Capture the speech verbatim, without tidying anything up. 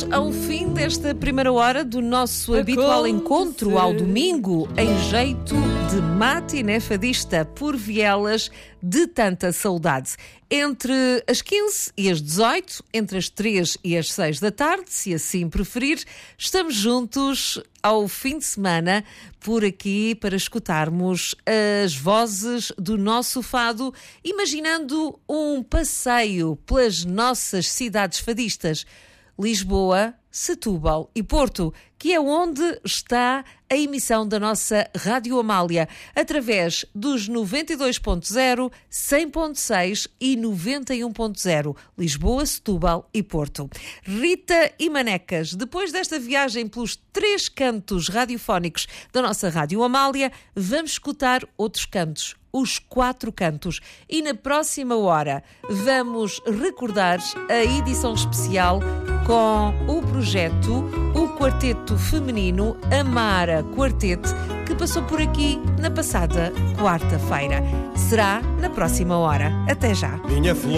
ao fim desta primeira hora do nosso habitual encontro ao domingo, em jeito de matiné fadista por vielas de tanta saudade. Entre as quinze e as dezoito, entre as três e as seis da tarde, se assim preferir, estamos juntos ao fim de semana por aqui para escutarmos as vozes do nosso fado, imaginando um passeio pelas nossas cidades fadistas, Lisboa, Setúbal e Porto, que é onde está a emissão da nossa Rádio Amália, através dos noventa e dois ponto zero, cem ponto seis e noventa e um ponto zero, Lisboa, Setúbal e Porto. Rita e Manecas, depois desta viagem pelos três cantos radiofónicos da nossa Rádio Amália, vamos escutar outros cantos, os quatro cantos. E na próxima hora vamos recordar a edição especial com o projeto O Quarteto Feminino Amara Quarteto, que passou por aqui na passada quarta-feira. Será na próxima hora. Até já. Minha flor.